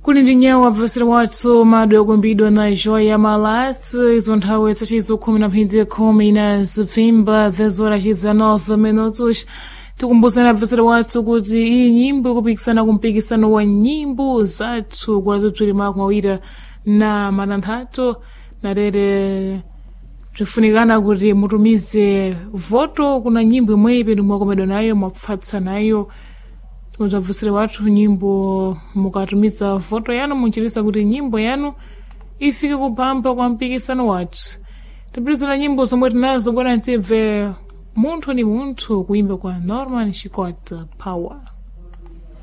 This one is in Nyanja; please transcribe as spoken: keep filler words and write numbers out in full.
Kuli ndi nyawo abvesera wathu madwe okumbidwa na Joia Malat, izo nthawi tsachizo khumi na mphindi khumi na zipfimba dez horas dezenove minutos. Tikumbusana abvesera wathu kuti iyi nyimbo ikupikisana kumpikisano wa nyimbo zathu kulazo tuli mako mawira na mananthatu na lere tifunikana kuti mutumize voto kuna nyimbo imwe ipedu mwakomedwa nayo mwapfatsa nayo. Tumuzabvusire watu nyimbo mukatumiza voto yanu munchilisa kuti nyimbo yanu ifike kupamba kwa mpikisano watu. Tipilizana nyimbo zomwe tinazo bwana ntimve munthu ni munthu kuimba kwa Norman Chikota Power.